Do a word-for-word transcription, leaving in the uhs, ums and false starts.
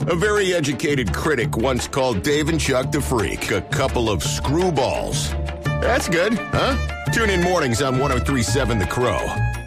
A very educated critic once called Dave and Chuck the Freak a couple of screwballs. That's good, huh? Tune in mornings on one oh three point seven The Crow.